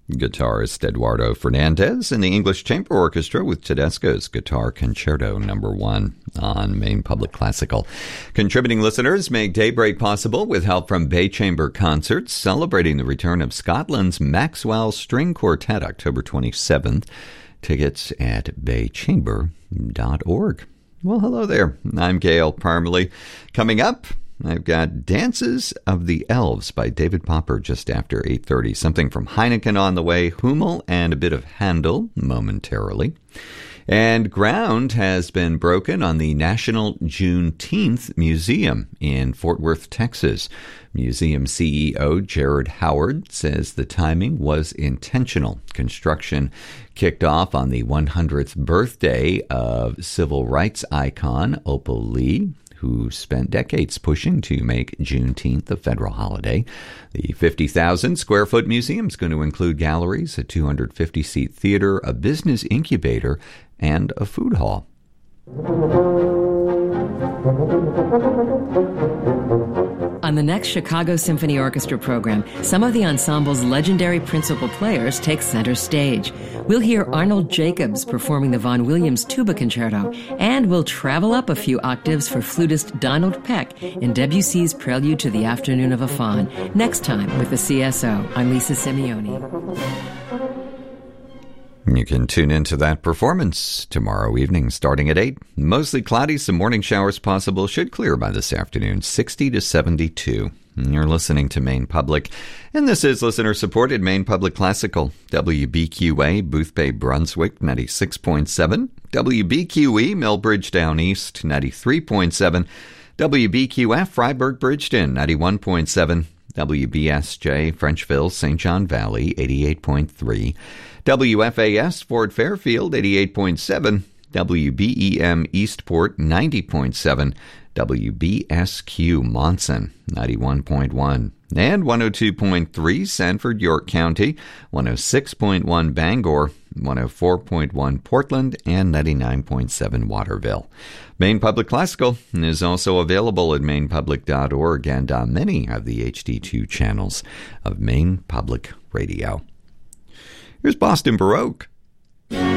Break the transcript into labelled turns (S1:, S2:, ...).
S1: Guitarist Eduardo Fernandez and the English Chamber Orchestra with Tedesco's Guitar Concerto No. 1 on Maine Public Classical. Contributing listeners make Daybreak possible with help from Bay Chamber Concerts, celebrating the return of Scotland's Maxwell String Quartet, October 27th. Tickets at baychamber.org. Well, hello there. I'm Gail Parmalee. Coming up, I've got Dances of the Elves by David Popper just after 8:30. Something from Heineken on the way, Hummel, and a bit of Handel momentarily. And ground has been broken on the National Juneteenth Museum in Fort Worth, Texas. Museum CEO Jared Howard says the timing was intentional. Construction kicked off on the 100th birthday of civil rights icon Opal Lee, who spent decades pushing to make Juneteenth a federal holiday. The 50,000-square-foot museum is going to include galleries, a 250-seat theater, a business incubator, and a food hall.
S2: On the next Chicago Symphony Orchestra program, some of the ensemble's legendary principal players take center stage. We'll hear Arnold Jacobs performing the Vaughan Williams Tuba Concerto, and we'll travel up a few octaves for flutist Donald Peck in Debussy's Prelude to the Afternoon of a Faun. Next time with the CSO, I'm Lisa Simeone.
S1: You can tune into that performance tomorrow evening starting at 8. Mostly cloudy, some morning showers possible. Should clear by this afternoon, 60 to 72. You're listening to Maine Public, and this is listener-supported Maine Public Classical. WBQA, Boothbay, Brunswick, 96.7. WBQE, Millbridge Down East, 93.7. WBQF, Freiburg, Bridgeton, 91.7. WBSJ, Frenchville, St. John Valley, 88.3. WFAS, Fort Fairfield, 88.7. WBEM, Eastport, 90.7. WBSQ, Monson, 91.1. And 102.3, Sanford, York County, 106.1, Bangor, 104.1, Portland, and 99.7, Waterville. Maine Public Classical is also available at mainepublic.org and on many of the HD2 channels of Maine Public Radio. Here's Boston Baroque.